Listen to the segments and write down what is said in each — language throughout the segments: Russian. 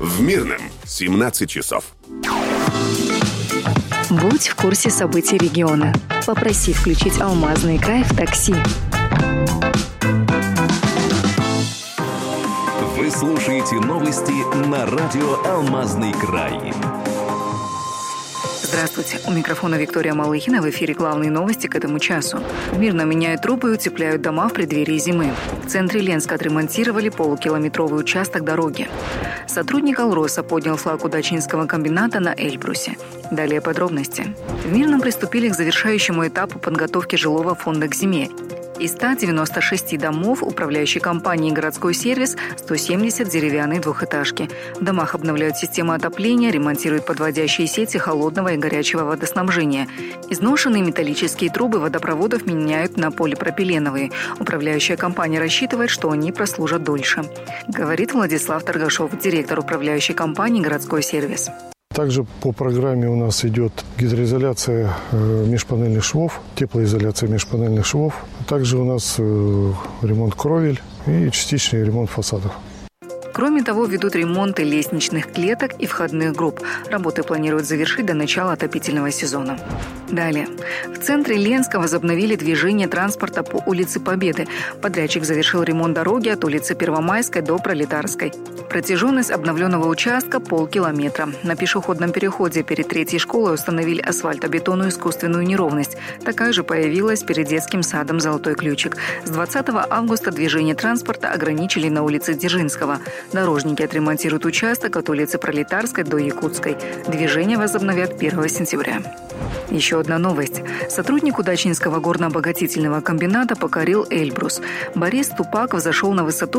В Мирном 17 часов. Будь в курсе событий региона. Попроси включить «Алмазный край» в такси. Вы слушаете новости на радио «Алмазный край». Здравствуйте. У микрофона Виктория Малыхина. В эфире главные новости к этому часу. В Мирном меняют трубы и утепляют дома в преддверии зимы. В центре Ленска отремонтировали полукилометровый участок дороги. Сотрудник «Алроса» поднял флаг удачинского комбината на Эльбрусе. Далее подробности. В Мирном приступили к завершающему этапу подготовки жилого фонда к зиме. Из 196 домов управляющей компании «Городской сервис» 170 деревянные двухэтажки. В домах обновляют систему отопления, ремонтируют подводящие сети холодного и горячего водоснабжения. Изношенные металлические трубы водопроводов меняют на полипропиленовые. Управляющая компания рассчитывает, что они прослужат дольше. Говорит Владислав Торгашов, директор управляющей компании «Городской сервис». Также по программе у нас идет гидроизоляция межпанельных швов, теплоизоляция межпанельных швов. Также у нас ремонт кровель и частичный ремонт фасадов. Кроме того, ведут ремонты лестничных клеток и входных групп. Работы планируют завершить до начала отопительного сезона. Далее. В центре Ленска возобновили движение транспорта по улице Победы. Подрядчик завершил ремонт дороги от улицы Первомайской до Пролетарской. Протяженность обновленного участка – полкилометра. На пешеходном переходе перед третьей школой установили асфальтобетонную искусственную неровность. Такая же появилась перед детским садом «Золотой ключик». С 20 августа движение транспорта ограничили на улице Дзержинского. Дорожники отремонтируют участок от улицы Пролетарской до Якутской. Движение возобновят 1 сентября. Еще одна новость. Сотрудник удачинского горно-обогатительного комбината покорил Эльбрус. Борис Тупак взошел на высоту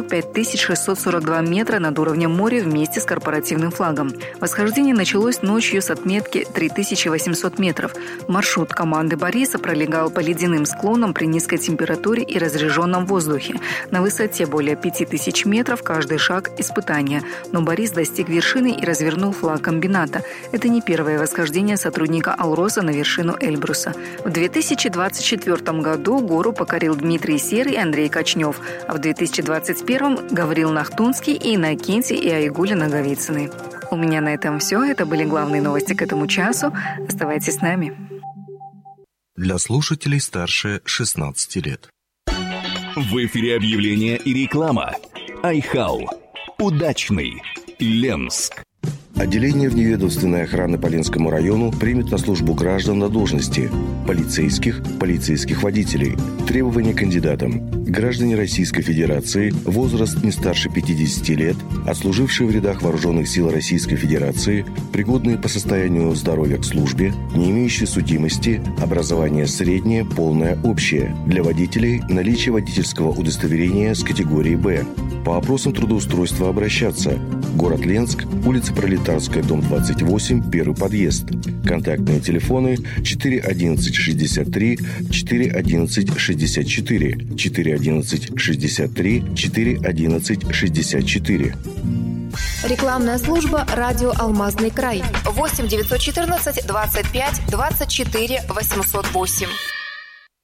5642 метра над уровнем моря вместе с корпоративным флагом. Восхождение началось ночью с отметки 3800 метров. Маршрут команды Бориса пролегал по ледяным склонам при низкой температуре и разреженном воздухе. На высоте более 5000 метров каждый шаг – испытание. Но Борис достиг вершины и развернул флаг комбината. Это не первое восхождение сотрудника «Алроса» на вершину Эльбруса. В 2024 году гору покорил Дмитрий Серый и Андрей Кочнев, а в 2021 Гаврил Нахтунский и Иннокентий и Айгуля Наговицыны. У меня на этом все. Это были главные новости к этому часу. Оставайтесь с нами. Для слушателей старше 16 лет. В эфире объявления и реклама. Айхау. Удачный. Ленск. Отделение вневедомственной охраны по Ленскому району примет на службу граждан на должности полицейских водителей. Требования к кандидатам. Граждане Российской Федерации, возраст не старше 50 лет, отслужившие в рядах Вооруженных сил Российской Федерации, пригодные по состоянию здоровья к службе, не имеющие судимости, образование среднее, полное, общее. Для водителей наличие водительского удостоверения с категории «Б». По вопросам трудоустройства обращаться. Город Ленск, улица Пролетарская, дом 28, первый подъезд. Контактные телефоны 411 63 411 64 411 63 411 64. Рекламная служба «Радио Алмазный край». 8 914 25 24 808.